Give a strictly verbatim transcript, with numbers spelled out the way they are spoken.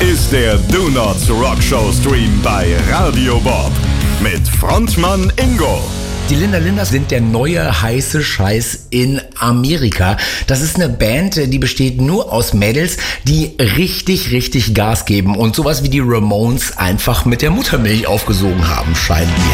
ist der Donuts Rock Show Stream bei Radio Bob mit Frontmann Ingo. Die Linda Linders sind der neue heiße Scheiß in Amerika. Das ist eine Band, die besteht nur aus Mädels, die richtig, richtig Gas geben und sowas wie die Ramones einfach mit der Muttermilch aufgesogen haben, scheint mir.